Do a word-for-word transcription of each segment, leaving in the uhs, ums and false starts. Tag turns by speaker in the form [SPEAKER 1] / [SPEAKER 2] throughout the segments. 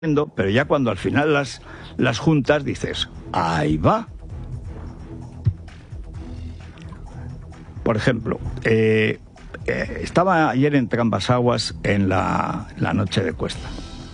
[SPEAKER 1] pero ya cuando al final las, las juntas dices, ahí va. Por ejemplo, eh, eh, estaba ayer en Trambasaguas en la, la noche de Cuesta.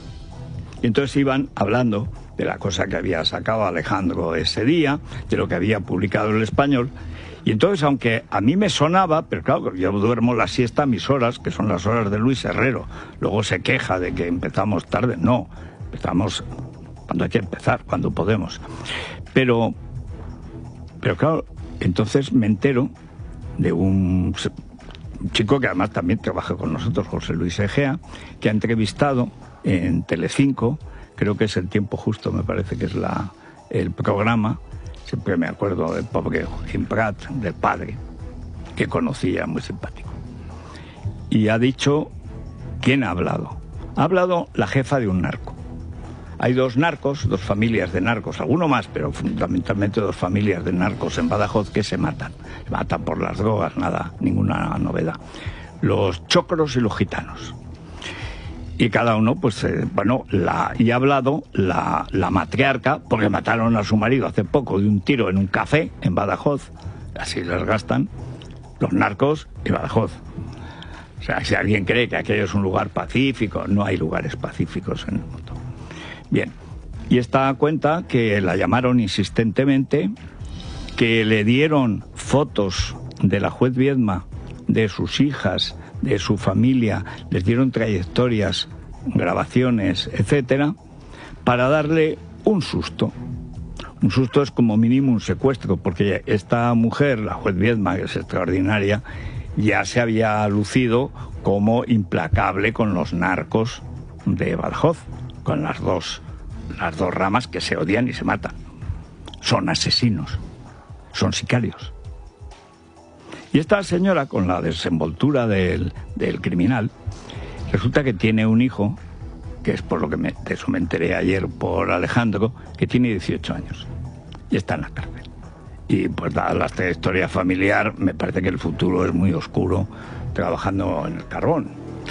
[SPEAKER 1] Y entonces iban hablando de la cosa que había sacado Alejandro ese día, de lo que había publicado El Español. Y entonces, aunque a mí me sonaba, pero claro, yo duermo la siesta a mis horas, que son las horas de Luis Herrero. Luego se queja de que empezamos tarde. No, empezamos cuando hay que empezar, cuando podemos. Pero, pero claro, entonces me entero de un chico que además también trabaja con nosotros, José Luis Egea, que ha entrevistado en Telecinco, creo que es El Tiempo Justo, me parece que es la, el programa. Siempre me acuerdo del pobre Joaquín Prat, del padre, que conocía, muy simpático. Y ha dicho, ¿quién ha hablado? Ha hablado la jefa de un narco. Hay dos narcos, dos familias de narcos, alguno más, pero fundamentalmente dos familias de narcos en Badajoz que se matan. Se matan por las drogas, nada, ninguna novedad. Los chocros y los gitanos. Y cada uno, pues, eh, bueno, la, y ha hablado la, la matriarca, porque mataron a su marido hace poco de un tiro en un café en Badajoz, así les gastan, los narcos y Badajoz. O sea, si alguien cree que aquello es un lugar pacífico, no hay lugares pacíficos en el mundo. Bien, y esta cuenta que la llamaron insistentemente, que le dieron fotos de la juez Viedma, de sus hijas, de su familia, les dieron trayectorias, grabaciones, etcétera, para darle un susto. Un susto es como mínimo un secuestro, porque esta mujer, la juez Viedma, que es extraordinaria, ya se había lucido como implacable con los narcos de Badajoz, con las dos, las dos ramas que se odian y se matan. Son asesinos, son sicarios. Y esta señora, con la desenvoltura del, del criminal, resulta que tiene un hijo, que es por lo que me, de eso me enteré ayer por Alejandro, que tiene dieciocho años y está en la cárcel. Y pues dada la trayectoria familiar, me parece que el futuro es muy oscuro trabajando en el carbón.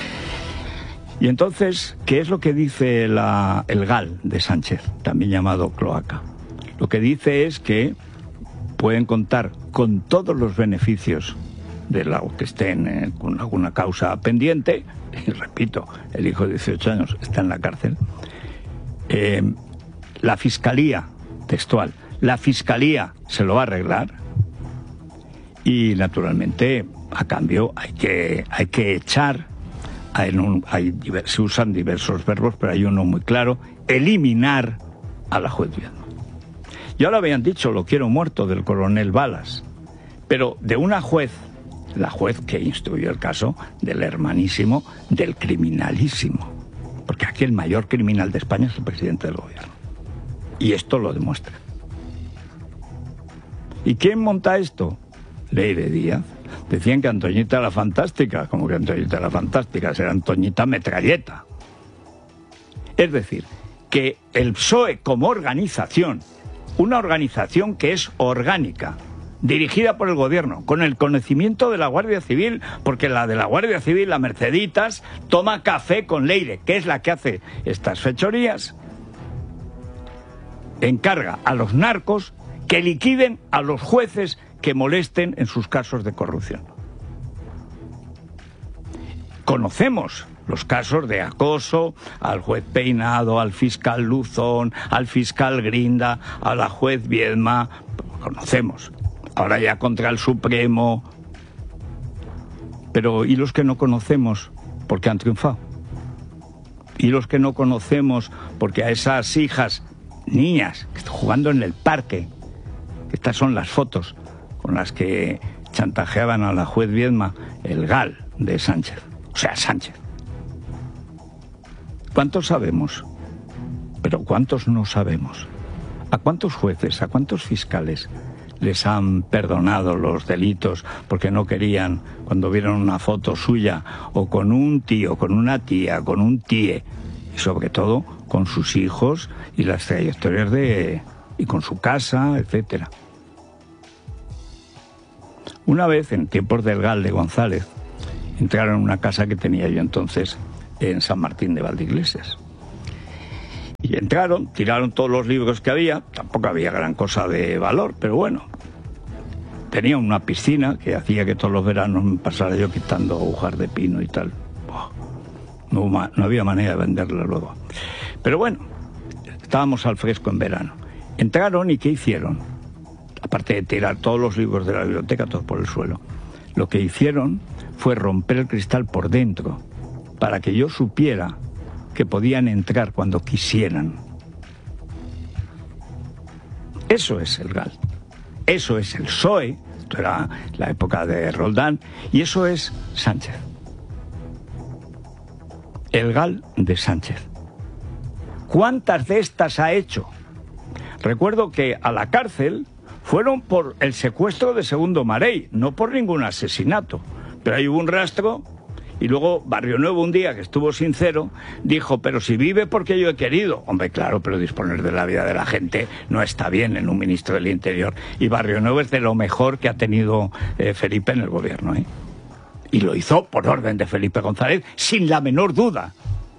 [SPEAKER 1] Y entonces, ¿qué es lo que dice la, el GAL de Sánchez, también llamado cloaca? Lo que dice es que pueden contar con todos los beneficios de la que estén eh, con alguna causa pendiente, y repito, el hijo de dieciocho años está en la cárcel. Eh, la Fiscalía, textual, la Fiscalía se lo va a arreglar y naturalmente a cambio hay que, hay que echar, hay un, hay, se usan diversos verbos, pero hay uno muy claro, eliminar a la juez Viedma. Ya lo habían dicho, lo quiero muerto, del coronel Balas, pero de una juez, la juez que instruyó el caso del hermanísimo, del criminalísimo, porque aquí el mayor criminal de España es el presidente del gobierno, y esto lo demuestra. ¿Y quién monta esto? Leire Díaz. Decían que Antoñita la Fantástica, como que Antoñita la Fantástica, será Antoñita Metralleta. Es decir, que el P S O E como organización, una organización que es orgánica, dirigida por el gobierno, con el conocimiento de la Guardia Civil, porque la de la Guardia Civil, la Merceditas, toma café con Leire, que es la que hace estas fechorías, encarga a los narcos que liquiden a los jueces que molesten en sus casos de corrupción. Conocemos los casos de acoso al juez Peinado, al fiscal Luzón, al fiscal Grinda, a la juez Viedma, conocemos. Ahora ya contra el Supremo. Pero ¿y los que no conocemos porque han triunfado? ¿Y los que no conocemos porque a esas hijas, niñas, que están jugando en el parque, estas son las fotos con las que chantajeaban a la juez Viedma, el GAL de Sánchez, o sea, Sánchez? ¿Cuántos sabemos? Pero ¿cuántos no sabemos? ¿A cuántos jueces, a cuántos fiscales les han perdonado los delitos porque no querían, cuando vieron una foto suya, o con un tío, con una tía, con un tíe, y sobre todo con sus hijos y las trayectorias de... y con su casa, etcétera? Una vez, en tiempos del GAL de González, entraron en una casa que tenía yo entonces en San Martín de Valdeiglesias. Y entraron, tiraron todos los libros que había, tampoco había gran cosa de valor, pero bueno. Tenía una piscina que hacía que todos los veranos me pasara yo quitando hojas de pino y tal. No, no había manera de venderla luego. Pero bueno, estábamos al fresco en verano. Entraron y ¿qué hicieron? Aparte de tirar todos los libros de la biblioteca, todos por el suelo. Lo que hicieron fue romper el cristal por dentro para que yo supiera que podían entrar cuando quisieran. Eso es el G A L. Eso es el P S O E, esto era la época de Roldán, y eso es Sánchez. El G A L de Sánchez. ¿Cuántas de estas ha hecho? Recuerdo que a la cárcel fueron por el secuestro de Segundo Marey, no por ningún asesinato. Pero ahí hubo un rastro y luego Barrio Nuevo, un día que estuvo sincero, dijo, pero si vive porque yo he querido. Hombre, claro, pero disponer de la vida de la gente no está bien en un ministro del Interior. Y Barrio Nuevo es de lo mejor que ha tenido eh, Felipe en el gobierno, ¿eh? Y lo hizo por orden de Felipe González, sin la menor duda.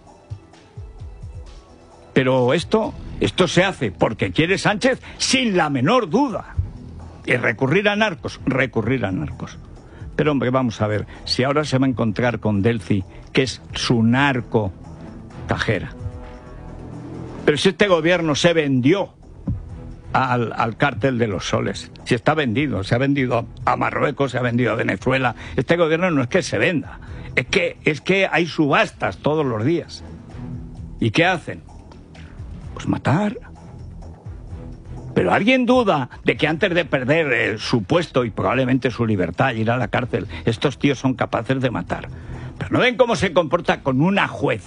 [SPEAKER 1] Pero esto, esto se hace porque quiere Sánchez sin la menor duda. Y recurrir a narcos, recurrir a narcos. Pero hombre, vamos a ver, si ahora se va a encontrar con Delcy, que es su narco cajera. Pero si este gobierno se vendió al, al cártel de los soles, si está vendido, se ha vendido a Marruecos, se ha vendido a Venezuela, este gobierno no es que se venda, es que, es que hay subastas todos los días. ¿Y qué hacen? Pues matar. Pero ¿alguien duda de que antes de perder eh, su puesto y probablemente su libertad y ir a la cárcel, estos tíos son capaces de matar? Pero ¿no ven cómo se comporta con una juez?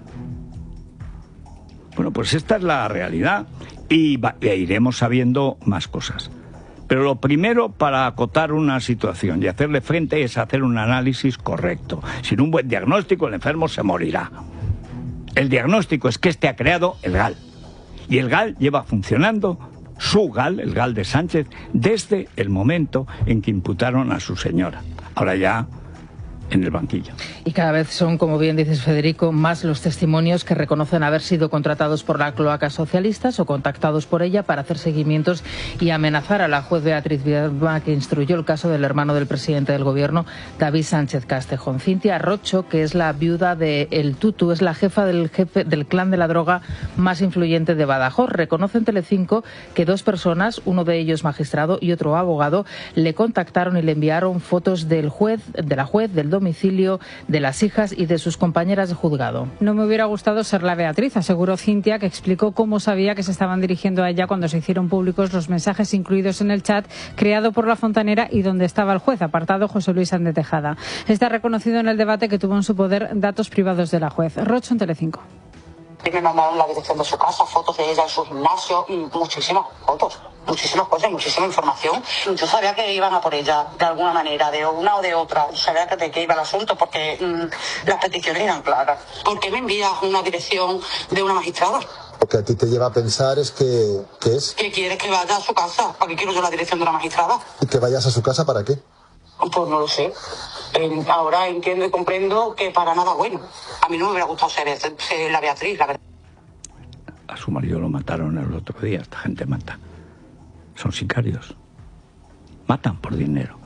[SPEAKER 1] Bueno, pues esta es la realidad y, va, e iremos sabiendo más cosas. Pero lo primero para acotar una situación y hacerle frente es hacer un análisis correcto. Sin un buen diagnóstico el enfermo se morirá. El diagnóstico es que este ha creado el G A L. Y el G A L lleva funcionando su G A L, el G A L de Sánchez, desde el momento en que imputaron a su señora. Ahora ya en el banquillo.
[SPEAKER 2] Y cada vez son, como bien dices Federico, más los testimonios que reconocen haber sido contratados por la cloaca socialistas o contactados por ella para hacer seguimientos y amenazar a la juez Beatriz Villalba, que instruyó el caso del hermano del presidente del gobierno, David Sánchez Castejón. Cintia Rocho, que es la viuda de El Tutu, es la jefa del jefe del clan de la droga más influyente de Badajoz. Reconoce en Telecinco que dos personas, uno de ellos magistrado y otro abogado, le contactaron y le enviaron fotos del juez, de la juez, del domicilio, de las hijas y de sus compañeras de juzgado.
[SPEAKER 3] No me hubiera gustado ser la Beatriz, aseguró Cintia, que explicó cómo sabía que se estaban dirigiendo a ella cuando se hicieron públicos los mensajes incluidos en el chat creado por La Fontanera y donde estaba el juez, apartado José Luis Sánchez de Tejada. Está reconocido en el debate que tuvo en su poder datos privados de la juez. Rocho en Telecinco.
[SPEAKER 4] Me mandaron la dirección de su casa, fotos de ella en su gimnasio, y muchísimas fotos, muchísimas cosas, muchísima información. Yo sabía que iban a por ella de alguna manera, de una o de otra. Yo sabía que de qué iba el asunto porque mmm, las peticiones eran claras. ¿Por qué me envías una dirección de una magistrada?
[SPEAKER 5] Lo que a ti te lleva a pensar es que... ¿qué es?
[SPEAKER 4] Que quieres que vaya a su casa. ¿Para qué quiero yo la dirección de una magistrada?
[SPEAKER 5] ¿Y que vayas a su casa para qué?
[SPEAKER 4] Pues no lo sé. Eh, ahora entiendo y comprendo que para nada bueno. A mí no me hubiera gustado ser, ser la Beatriz, la verdad.
[SPEAKER 1] A su marido lo mataron el otro día. Esta gente mata. Son sicarios. Matan por dinero.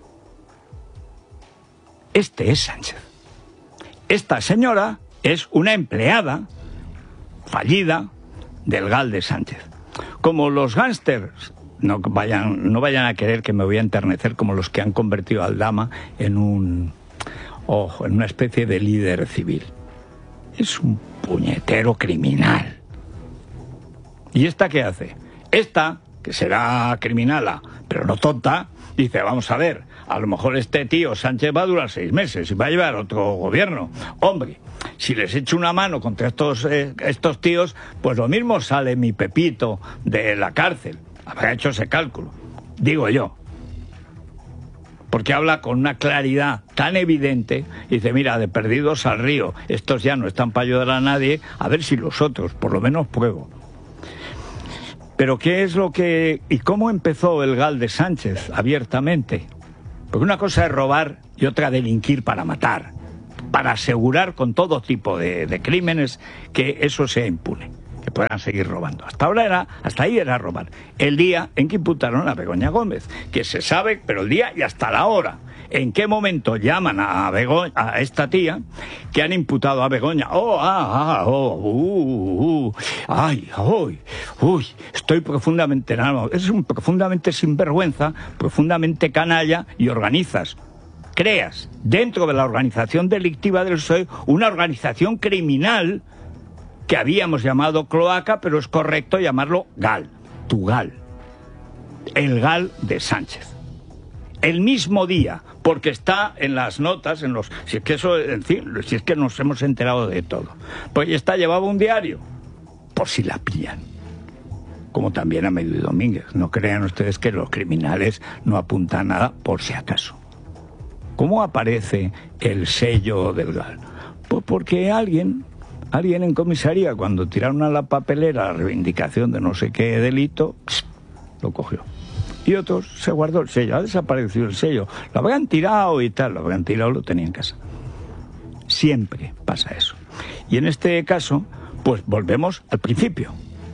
[SPEAKER 1] Este es Sánchez. Esta señora es una empleada fallida del G A L de Sánchez. Como los gángsters, no vayan, no vayan a querer que me voy a enternecer como los que han convertido a Aldama en un, ojo, en una especie de líder civil. Es un puñetero criminal. ¿Y esta qué hace? Esta, que será criminala, pero no tonta, dice, vamos a ver, a lo mejor este tío Sánchez va a durar seis meses y va a llevar otro gobierno. Hombre, si les echo una mano contra estos, eh, estos tíos, pues lo mismo sale mi Pepito de la cárcel. Habrá hecho ese cálculo, digo yo. Porque habla con una claridad tan evidente, y dice, mira, de perdidos al río, estos ya no están para ayudar a nadie, a ver si los otros, por lo menos pruebo. Pero ¿qué es lo que... y cómo empezó el G A L de Sánchez abiertamente? Porque una cosa es robar y otra delinquir para matar, para asegurar con todo tipo de, de crímenes que eso sea impune. que puedan seguir robando. Hasta ahora era, hasta ahí era robar. El día en que imputaron a Begoña Gómez, que se sabe, pero el día y hasta la hora. ¿En qué momento llaman a, Begoña, a esta tía que han imputado a Begoña? Oh, ah, ah, oh, uh, uh, ay, uy, uy, estoy profundamente enamorado. Es un profundamente sinvergüenza, profundamente canalla y organizas, creas dentro de la organización delictiva del P S O E una organización criminal que habíamos llamado cloaca, pero es correcto llamarlo GAL, tu GAL, el GAL de Sánchez. El mismo día, porque está en las notas, en los, si es que eso, en fin, si es que nos hemos enterado de todo. Pues está, llevaba un diario, por si la pillan. Como también a Medio y Domínguez. No crean ustedes que los criminales no apuntan nada, por si acaso. ¿Cómo aparece el sello del GAL? Pues porque alguien, alguien en comisaría, cuando tiraron a la papelera la reivindicación de no sé qué delito, lo cogió. Y otros se guardó el sello, ha desaparecido el sello, lo habrían tirado y tal, lo habrían tirado, lo tenía en casa. Siempre pasa eso. Y en este caso, pues volvemos al principio,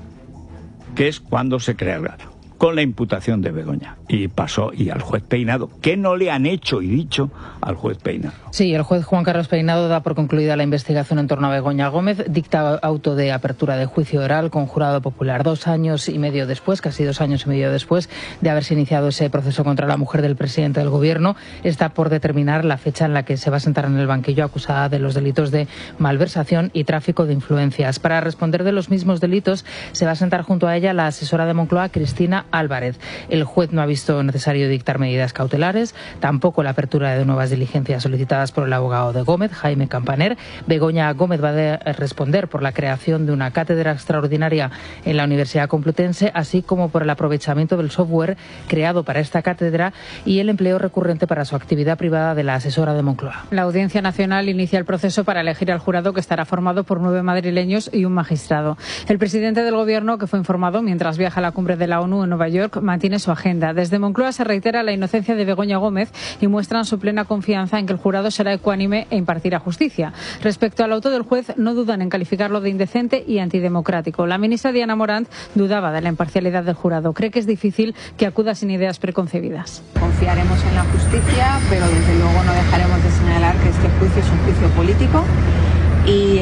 [SPEAKER 1] que es cuando se crea el GAL, con la imputación de Begoña. Y pasó, y al juez Peinado, ¿qué no le han hecho y dicho al juez Peinado?
[SPEAKER 2] Sí, el juez Juan Carlos Peinado da por concluida la investigación en torno a Begoña Gómez, dicta auto de apertura de juicio oral con jurado popular dos años y medio después, casi dos años y medio después de haberse iniciado ese proceso contra la mujer del presidente del gobierno. Está por determinar la fecha en la que se va a sentar en el banquillo acusada de los delitos de malversación y tráfico de influencias. Para responder de los mismos delitos se va a sentar junto a ella la asesora de Moncloa, Cristina Álvarez. El juez no ha visto necesario dictar medidas cautelares, tampoco la apertura de nuevas diligencias solicitadas por el abogado de Gómez, Jaime Campaner. Begoña Gómez va a responder por la creación de una cátedra extraordinaria en la Universidad Complutense, así como por el aprovechamiento del software creado para esta cátedra y el empleo recurrente para su actividad privada de la asesora de Moncloa.
[SPEAKER 3] La Audiencia Nacional inicia el proceso para elegir al jurado, que estará formado por nueve madrileños y un magistrado. El presidente del Gobierno, que fue informado mientras viaja a la cumbre de la ONU en Nueva York, mantiene su agenda. Desde Moncloa se reitera la inocencia de Begoña Gómez y muestran su plena confianza en que el jurado será ecuánime e impartirá justicia. Respecto al auto del juez, no dudan en calificarlo de indecente y antidemocrático. La ministra Diana Morant dudaba de la imparcialidad del jurado. Cree que es difícil que acuda sin ideas preconcebidas.
[SPEAKER 6] Confiaremos en la justicia, pero desde luego no dejaremos de señalar que este juicio es un juicio político y, uh,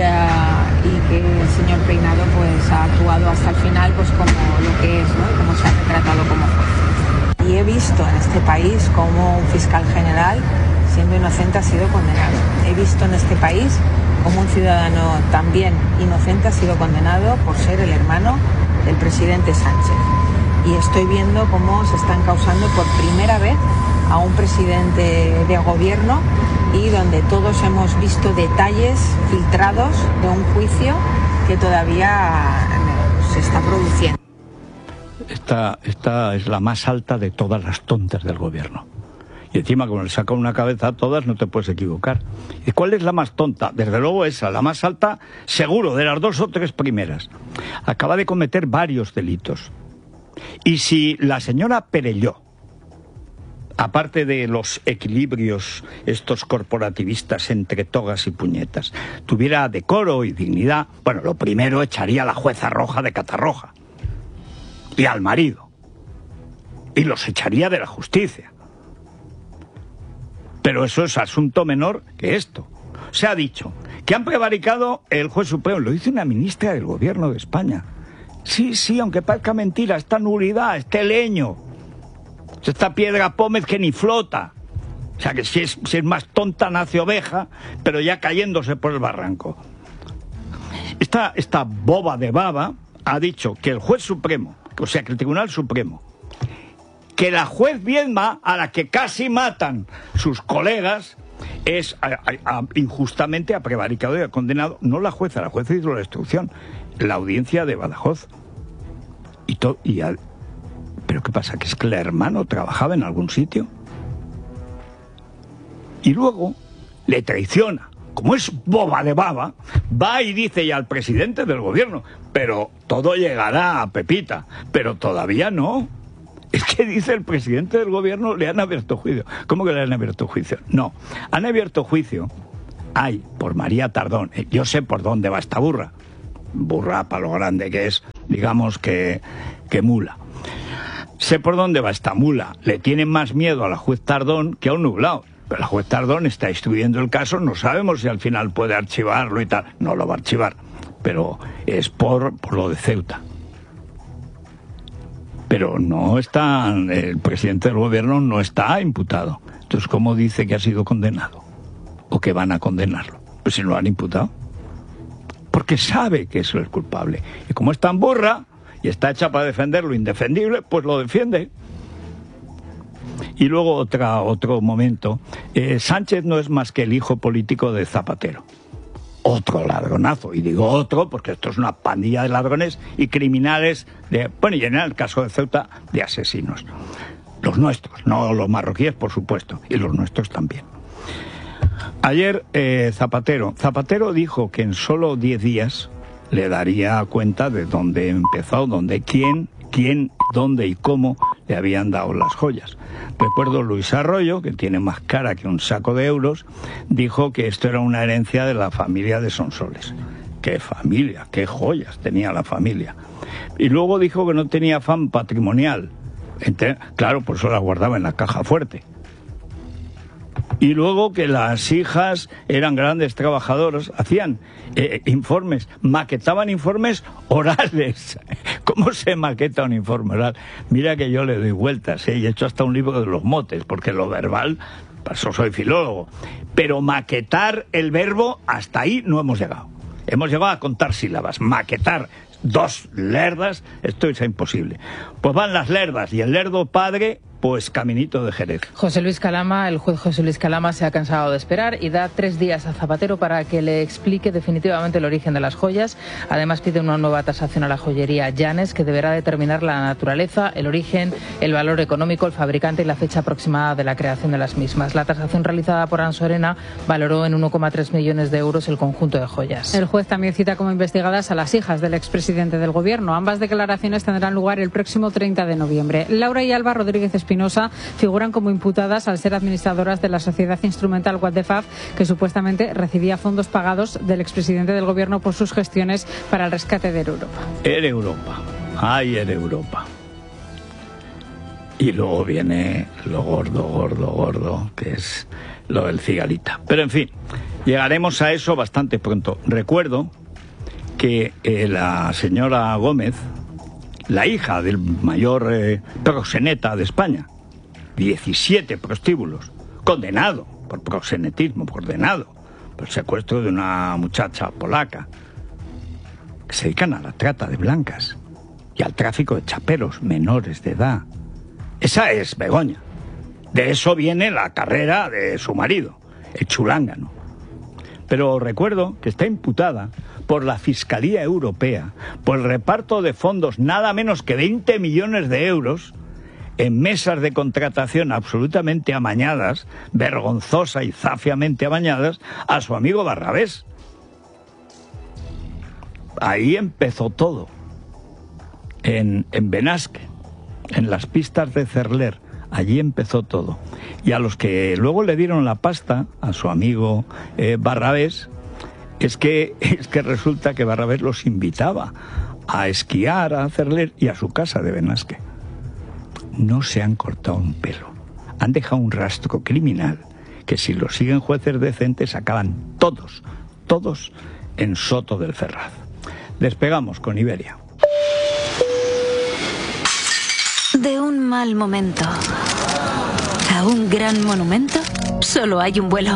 [SPEAKER 6] y que el señor Peinado pues ha actuado hasta el final pues como lo que es, ¿no? Y como se ha retratado como juez. Y he visto en este país cómo un fiscal general, siendo inocente, ha sido condenado. He visto en este país cómo un ciudadano también inocente ha sido condenado por ser el hermano del presidente Sánchez. Y estoy viendo cómo se están causando por primera vez a un presidente de gobierno y donde todos hemos visto detalles filtrados de un juicio que todavía se está produciendo.
[SPEAKER 1] Esta, esta es la más alta de todas las tontas del gobierno. Y encima, como le saca una cabeza a todas, no te puedes equivocar. ¿Y cuál es la más tonta? Desde luego esa, la más alta, seguro, de las dos o tres primeras. Acaba de cometer varios delitos. Y si la señora Perelló, aparte de los equilibrios estos corporativistas entre togas y puñetas, tuviera decoro y dignidad, bueno, lo primero echaría a la jueza Roja de Catarroja y al marido, y los echaría de la justicia. Pero eso es asunto menor que esto. Se ha dicho que han prevaricado el juez supremo, lo dice una ministra del gobierno de España. Sí, sí, aunque parezca mentira, esta nulidad, este leño, esta piedra pómez que ni flota. O sea que si es, si es más tonta nace oveja, pero ya cayéndose por el barranco. Esta, esta boba de baba ha dicho que el juez supremo, o sea que el Tribunal Supremo, que la juez Viedma, a la que casi matan sus colegas, es a, a, a, injustamente ha prevaricado y ha condenado, no la jueza, la jueza hizo la instrucción, la audiencia de Badajoz. Y to, y a, ¿Pero qué pasa? ¿Que es que el hermano trabajaba en algún sitio? Y luego le traiciona. Como es boba de baba, va y dice ya al presidente del gobierno, pero todo llegará a Pepita, pero todavía no. Es que dice el presidente del gobierno, le han abierto juicio. ¿Cómo que le han abierto juicio? No, han abierto juicio, ay, por María Tardón. Yo sé por dónde va esta burra. burra para lo grande que es, digamos que, que mula. Sé por dónde va esta mula. Le tienen más miedo a la juez Tardón que a un nublado. Pero la juez Tardón está instruyendo el caso, no sabemos si al final puede archivarlo y tal. No lo va a archivar, pero es por, por lo de Ceuta. Pero no está, el presidente del gobierno no está imputado. Entonces, ¿cómo dice que ha sido condenado? ¿O que van a condenarlo? Pues si no lo han imputado. Porque sabe que eso es culpable. Y como es tan burra y está hecha para defender lo indefendible, pues lo defiende. Y luego otra, otro momento. Eh, Sánchez no es más que el hijo político de Zapatero. Otro ladronazo. Y digo otro porque esto es una pandilla de ladrones y criminales, de, bueno, y en el caso de Ceuta, de asesinos. Los nuestros, no los marroquíes, por supuesto, y los nuestros también. Ayer eh, Zapatero, Zapatero dijo que en solo diez días le daría cuenta de dónde empezó, dónde, quién, quién, dónde y cómo le habían dado las joyas. Recuerdo Luis Arroyo, que tiene más cara que un saco de euros, dijo que esto era una herencia de la familia de Sonsoles. ¡Qué familia! ¡Qué joyas tenía la familia! Y luego dijo que no tenía afán patrimonial. Entre, claro, por eso las guardaba en la caja fuerte. Y luego que las hijas eran grandes trabajadoras, hacían eh, informes, maquetaban informes orales. ¿Cómo se maqueta un informe oral? Mira que yo le doy vueltas, ¿eh? Y he hecho hasta un libro de los motes, porque lo verbal, para eso soy filólogo. Pero maquetar el verbo, hasta ahí no hemos llegado. Hemos llegado a contar sílabas. Maquetar dos lerdas, esto es imposible. Pues van las lerdas y el lerdo padre, pues caminito de Jerez.
[SPEAKER 2] José Luis Calama, el juez José Luis Calama se ha cansado de esperar y da tres días a Zapatero para que le explique definitivamente el origen de las joyas. Además pide una nueva tasación a la joyería Llanes, que deberá determinar la naturaleza, el origen, el valor económico, el fabricante y la fecha aproximada de la creación de las mismas. La tasación realizada por Ansorena valoró en uno coma tres millones de euros el conjunto de joyas.
[SPEAKER 3] El juez también cita como investigadas a las hijas del expresidente del gobierno. Ambas declaraciones tendrán lugar el próximo treinta de noviembre. Laura y Alba Rodríguez Espinosa figuran como imputadas al ser administradoras de la sociedad instrumental What the Fab, que supuestamente recibía fondos pagados del expresidente del gobierno por sus gestiones para el rescate de Europa.
[SPEAKER 1] Era Europa. Ay, era Europa. Y luego viene lo gordo, gordo, gordo, que es lo del cigalita. Pero en fin, llegaremos a eso bastante pronto. Recuerdo que eh, la señora Gómez, la hija del mayor eh, proxeneta de España, diecisiete prostíbulos, condenado por proxenetismo, condenado por el secuestro de una muchacha polaca, que se dedican a la trata de blancas y al tráfico de chaperos menores de edad. Esa es Begoña. De eso viene la carrera de su marido, el chulángano. Pero recuerdo que está imputada por la Fiscalía Europea por el reparto de fondos nada menos que veinte millones de euros en mesas de contratación absolutamente amañadas, vergonzosa y zafiamente amañadas, a su amigo Barrabés. Ahí empezó todo, en, en Benasque, en las pistas de Cerler. Allí empezó todo. Y a los que luego le dieron la pasta, a su amigo eh, Barrabés, es que, es que resulta que Barrabés los invitaba a esquiar a Cerler y a su casa de Benasque. No se han cortado un pelo. Han dejado un rastro criminal que si lo siguen jueces decentes acaban todos, todos en Soto del Ferraz. Despegamos con Iberia.
[SPEAKER 7] De un mal momento a un gran monumento, solo hay un vuelo.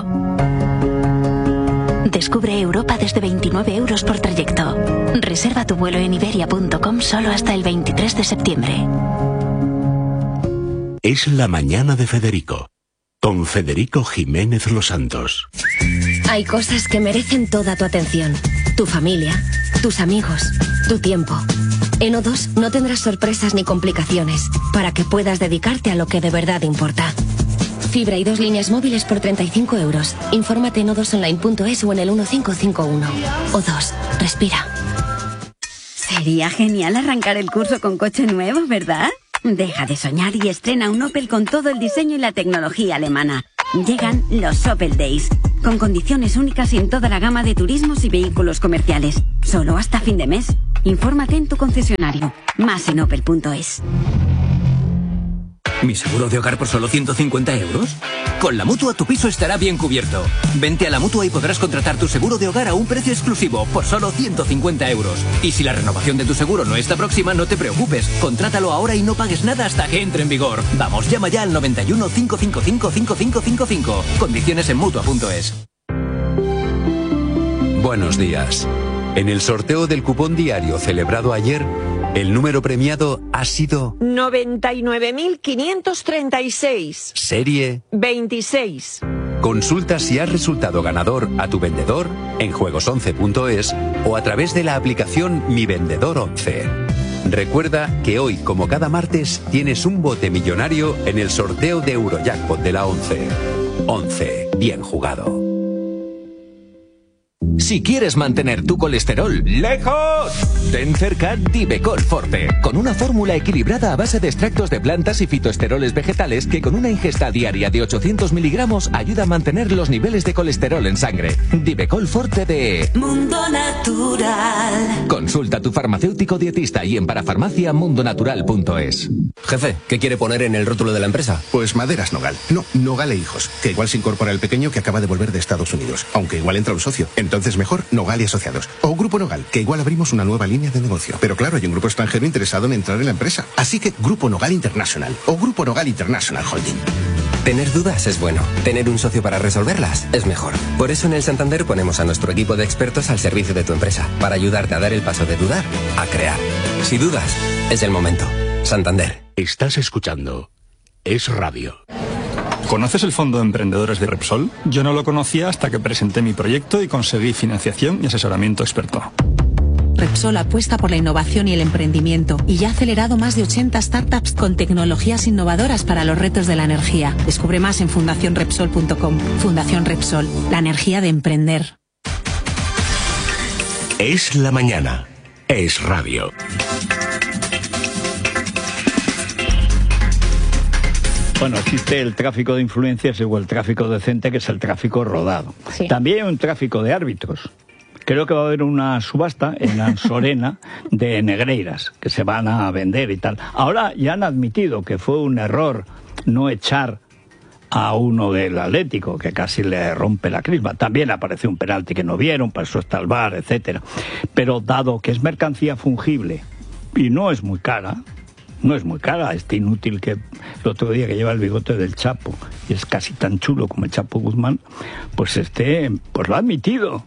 [SPEAKER 7] Descubre Europa desde veintinueve euros por trayecto. Reserva tu vuelo en iberia punto com solo hasta el veintitrés de septiembre.
[SPEAKER 8] Es la mañana de Federico, con Federico Jiménez Los Santos.
[SPEAKER 9] Hay cosas que merecen toda tu atención. Tu familia, tus amigos, tu tiempo. En O dos no tendrás sorpresas ni complicaciones, para que puedas dedicarte a lo que de verdad importa. Fibra y dos líneas móviles por treinta y cinco euros. Infórmate en o dos online punto es o en el uno cinco cinco uno. O dos, respira.
[SPEAKER 10] Sería genial arrancar el curso con coche nuevo, ¿verdad? Deja de soñar y estrena un Opel con todo el diseño y la tecnología alemana. Llegan los Opel Days, con condiciones únicas en toda la gama de turismos y vehículos comerciales. Solo hasta fin de mes. Infórmate en tu concesionario. Más en opel punto es.
[SPEAKER 11] ¿Mi seguro de hogar por solo ciento cincuenta euros? Con la Mutua tu piso estará bien cubierto. Vente a la Mutua y podrás contratar tu seguro de hogar a un precio exclusivo por solo ciento cincuenta euros. Y si la renovación de tu seguro no está próxima, no te preocupes. Contrátalo ahora y no pagues nada hasta que entre en vigor. Vamos, llama ya al noventa y uno, cinco cinco cinco, cinco cinco cinco cinco. Condiciones en Mutua punto es.
[SPEAKER 12] Buenos días. En el sorteo del cupón diario celebrado ayer, el número premiado ha sido
[SPEAKER 13] noventa y nueve mil quinientos treinta y seis.
[SPEAKER 12] Serie
[SPEAKER 13] veintiséis.
[SPEAKER 12] Consulta si has resultado ganador a tu vendedor en juegos once punto es o a través de la aplicación Mi Vendedor once. Recuerda que hoy, como cada martes, tienes un bote millonario en el sorteo de Eurojackpot de la once. once. Bien jugado.
[SPEAKER 14] Si quieres mantener tu colesterol lejos, ten cerca Divecol Forte, con una fórmula equilibrada a base de extractos de plantas y fitoesteroles vegetales que con una ingesta diaria de ochocientos miligramos ayuda a mantener los niveles de colesterol en sangre. Divecol Forte de
[SPEAKER 15] Mundo Natural.
[SPEAKER 14] Consulta a tu farmacéutico dietista y en parafarmacia mundonatural punto es.
[SPEAKER 16] Jefe, ¿qué quiere poner en el rótulo de la empresa?
[SPEAKER 17] Pues Maderas Nogal. No, Nogal e Hijos, que igual se incorpora el pequeño que acaba de volver de Estados Unidos, aunque igual entra un socio. Entonces mejor Nogal y Asociados. O Grupo Nogal, que igual abrimos una nueva línea de negocio. Pero claro, hay un grupo extranjero interesado en entrar en la empresa. Así que Grupo Nogal International o Grupo Nogal International Holding.
[SPEAKER 16] Tener dudas es bueno. Tener un socio para resolverlas es mejor. Por eso en el Santander ponemos a nuestro equipo de expertos al servicio de tu empresa, para ayudarte a dar el paso de dudar a crear. Si dudas, es el momento. Santander.
[SPEAKER 8] Estás escuchando Es Radio.
[SPEAKER 18] ¿Conoces el Fondo de Emprendedores de Repsol? Yo no lo conocía hasta que presenté mi proyecto y conseguí financiación y asesoramiento experto.
[SPEAKER 19] Repsol apuesta por la innovación y el emprendimiento y ya ha acelerado más de ochenta startups con tecnologías innovadoras para los retos de la energía. Descubre más en fundación repsol punto com. Fundación Repsol, la energía de emprender.
[SPEAKER 8] Es la mañana. Es Radio.
[SPEAKER 1] Bueno, existe el tráfico de influencias o el tráfico decente, que es el tráfico rodado. Sí. También hay un tráfico de árbitros. Creo que va a haber una subasta en Ansorena de negreiras que se van a vender y tal. Ahora ya han admitido que fue un error no echar a uno del Atlético, que casi le rompe la crisma. También apareció un penalti que no vieron, para eso está el V A R, etcétera. Pero dado que es mercancía fungible y no es muy cara, no es muy cara, este inútil que el otro día que lleva el bigote del Chapo y es casi tan chulo como el Chapo Guzmán, pues este, pues lo ha admitido.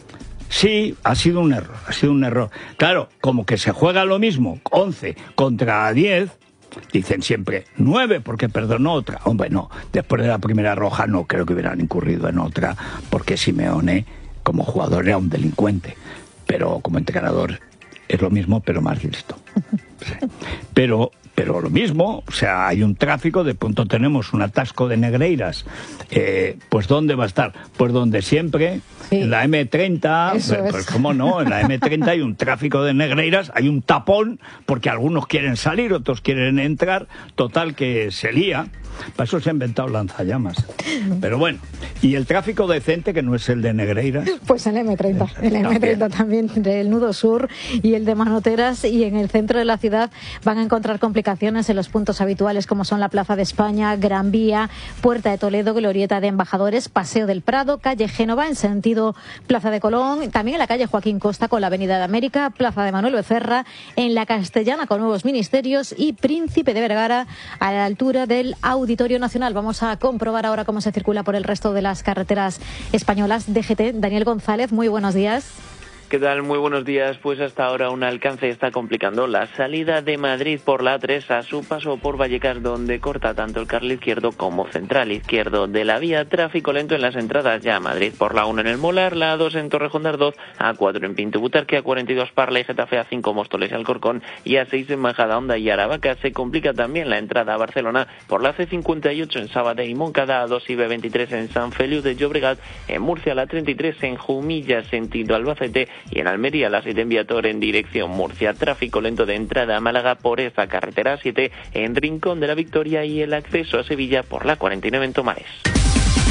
[SPEAKER 1] Sí, ha sido un error, ha sido un error. Claro, como que se juega lo mismo, once contra diez, dicen siempre nueve porque perdonó otra. Hombre, no, después de la primera roja no creo que hubieran incurrido en otra, porque Simeone como jugador era un delincuente, pero como entrenador es lo mismo, pero más listo. Sí. Pero, pero lo mismo, o sea, hay un tráfico, de pronto tenemos un atasco de negreiras. Eh, pues ¿dónde va a estar? Pues donde siempre, sí. En la eme treinta, pues, pues cómo no, en la eme treinta hay un tráfico de negreiras, hay un tapón, porque algunos quieren salir, otros quieren entrar, total que se lía. Para eso se ha inventado lanzallamas. Pero bueno, y el tráfico decente, que no es el de negreiras.
[SPEAKER 20] Pues en la eme treinta, en la eme treinta también, del nudo sur y el de Manoteras, y en el centro de la ciudad van a encontrar complicaciones en los puntos habituales como son la Plaza de España, Gran Vía, Puerta de Toledo, Glorieta de Embajadores, Paseo del Prado, calle Génova en sentido Plaza de Colón, también en la calle Joaquín Costa con la Avenida de América, Plaza de Manuel Becerra, en la Castellana con Nuevos Ministerios y Príncipe de Vergara a la altura del Auditorio Nacional. Vamos a comprobar ahora cómo se circula por el resto de las carreteras españolas. D G T, Daniel González, muy buenos días.
[SPEAKER 21] ¿Qué tal? Muy buenos días. Pues hasta ahora un alcance está complicando la salida de Madrid por la A tres a su paso por Vallecas, donde corta tanto el carril izquierdo como central izquierdo de la vía. Tráfico lento en las entradas ya a Madrid por la uno en el Molar, la A dos en Torrejón de Ardoz, A cuatro en Pinto Butarque, A cuarenta y dos Parla y Getafe, A cinco Móstoles y Alcorcón y A seis en Majadahonda y Aravaca. Se complica también la entrada a Barcelona por la ce cincuenta y ocho en Sabadell y Moncada, A dos y be veintitrés en San Feliu de Llobregat, en Murcia la treinta y tres en Jumilla sentido Albacete y en Almería la siete en Viator en dirección Murcia. Tráfico lento de entrada a Málaga por esta carretera siete en Rincón de la Victoria y el acceso a Sevilla por la cuarenta y nueve en Tomares.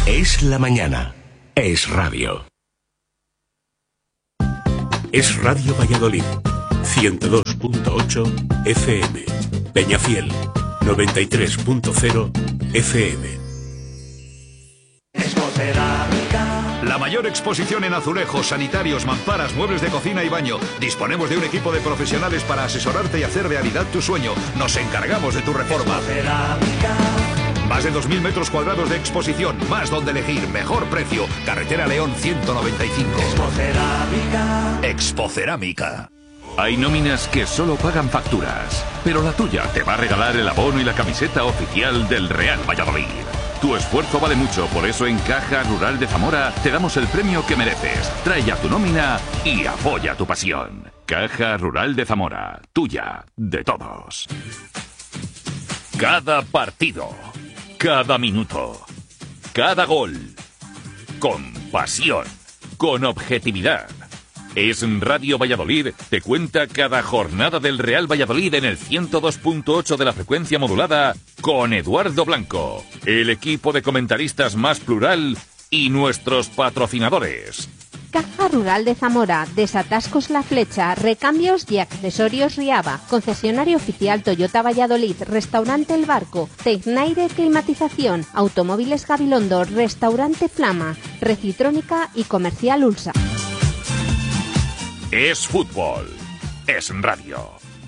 [SPEAKER 8] Es la mañana. Es radio. Es Radio Valladolid. ciento dos punto ocho F M. Peñafiel. noventa y tres punto cero F M.
[SPEAKER 5] La mayor exposición en azulejos, sanitarios, mamparas, muebles de cocina y baño. Disponemos de un equipo de profesionales para asesorarte y hacer realidad tu sueño. Nos encargamos de tu reforma. Más de dos mil metros cuadrados de exposición, más donde elegir, mejor precio. Carretera León ciento noventa y cinco. Expocerámica. Expocerámica.
[SPEAKER 22] Hay nóminas que solo pagan facturas, pero la tuya te va a regalar el abono y la camiseta oficial del Real Valladolid. Tu esfuerzo vale mucho, por eso en Caja Rural de Zamora te damos el premio que mereces. Trae ya tu nómina y apoya tu pasión. Caja Rural de Zamora, tuya, de todos. Cada partido, cada minuto, cada gol, con pasión, con objetividad. Es Radio Valladolid, te cuenta cada jornada del Real Valladolid en el ciento dos punto ocho de la frecuencia modulada con Eduardo Blanco, el equipo de comentaristas más plural y nuestros patrocinadores.
[SPEAKER 23] Caja Rural de Zamora, Desatascos La Flecha, Recambios y Accesorios Riaba, Concesionario Oficial Toyota Valladolid, Restaurante El Barco, Tecnaire Climatización, Automóviles Gabilondo, Restaurante Flama, Recitrónica y Comercial Ulsa.
[SPEAKER 22] Es fútbol, es radio.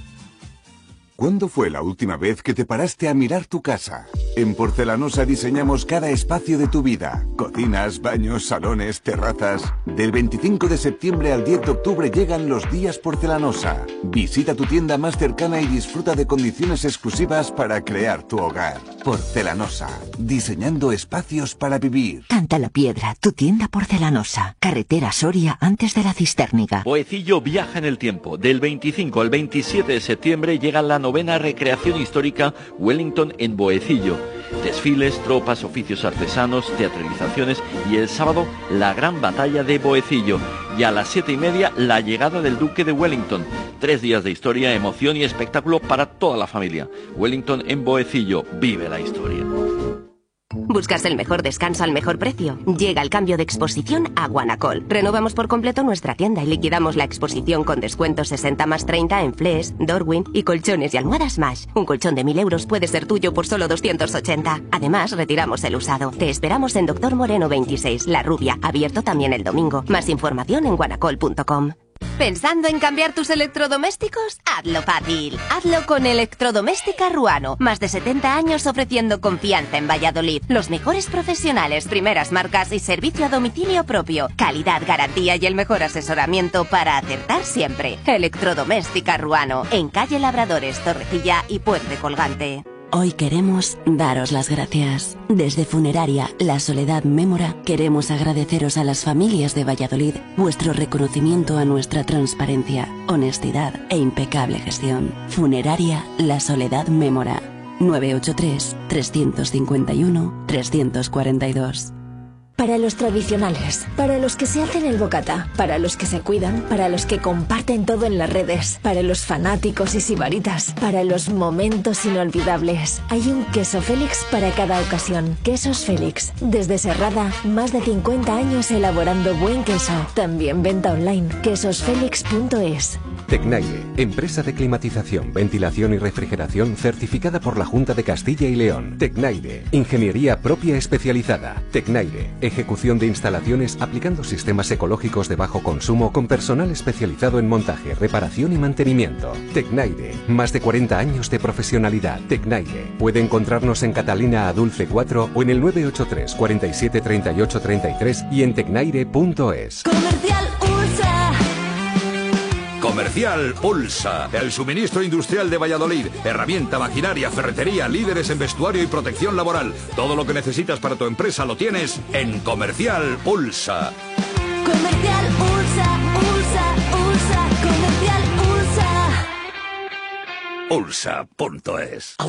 [SPEAKER 24] ¿Cuándo fue la última vez que te paraste a mirar tu casa? En Porcelanosa diseñamos cada espacio de tu vida. Cocinas, baños, salones, terrazas. Del veinticinco de septiembre al diez de octubre llegan los días Porcelanosa. Visita tu tienda más cercana y disfruta de condiciones exclusivas para crear tu hogar. Porcelanosa, diseñando espacios para vivir.
[SPEAKER 25] Canta la Piedra, tu tienda porcelanosa. Carretera Soria antes de la Cistérniga.
[SPEAKER 26] Boecillo viaja en el tiempo. Del veinticinco al veintisiete de septiembre llega la novena recreación histórica Wellington en Boecillo. Desfiles, tropas, oficios artesanos, teatralizaciones y el sábado la gran batalla de Boecillo. Y a las siete y media la llegada del Duque de Wellington. Tres días de historia, emoción y espectáculo para toda la familia. Wellington en Boecillo, vive la historia.
[SPEAKER 27] ¿Buscas el mejor descanso al mejor precio? Llega el cambio de exposición a Guanacol. Renovamos por completo nuestra tienda y liquidamos la exposición con descuentos sesenta más treinta en Flex, Darwin y colchones y almohadas Mash. Un colchón de mil euros puede ser tuyo por solo doscientos ochenta. Además, retiramos el usado. Te esperamos en Doctor Moreno veintiséis, La Rubia, abierto también el domingo. Más información en guanacol punto com. ¿Pensando en cambiar tus electrodomésticos? Hazlo fácil. Hazlo con Electrodoméstica Ruano. Más de setenta años ofreciendo confianza en Valladolid. Los mejores profesionales, primeras marcas y servicio a domicilio propio. Calidad, garantía y el mejor asesoramiento para acertar siempre. Electrodoméstica Ruano. En calle Labradores, Torrecilla y Puente Colgante.
[SPEAKER 25] Hoy queremos daros las gracias. Desde Funeraria La Soledad Mémora queremos agradeceros a las familias de Valladolid vuestro reconocimiento a nuestra transparencia, honestidad e impecable gestión. Funeraria La Soledad Mémora. nueve ocho tres, tres cinco uno, tres cuatro dos.
[SPEAKER 28] Para los tradicionales, para los que se hacen el bocata, para los que se cuidan, para los que comparten todo en las redes, para los fanáticos y sibaritas, para los momentos inolvidables. Hay un queso Félix para cada ocasión. Quesos Félix. Desde Serrada, más de cincuenta años elaborando buen queso. También venta online. quesos félix punto es.
[SPEAKER 12] Tecnaire, empresa de climatización, ventilación y refrigeración certificada por la Junta de Castilla y León. Tecnaire, ingeniería propia especializada. Tecnaire, ejecución de instalaciones aplicando sistemas ecológicos de bajo consumo con personal especializado en montaje, reparación y mantenimiento. Tecnaire, más de cuarenta años de profesionalidad. Tecnaire, puede encontrarnos en Catalina Adulce cuatro o en el nueve ocho tres, cuarenta y siete, treinta y ocho, treinta y tres y en tecnaire punto es.
[SPEAKER 15] Comercial Ulsa.
[SPEAKER 5] Comercial Ulsa, el suministro industrial de Valladolid. Herramienta, maquinaria, ferretería, líderes en vestuario y protección laboral. Todo lo que necesitas para tu empresa lo tienes en Comercial Ulsa.
[SPEAKER 15] Comercial Ulsa, Ulsa, Ulsa, Comercial Ulsa.
[SPEAKER 5] Ulsa punto es.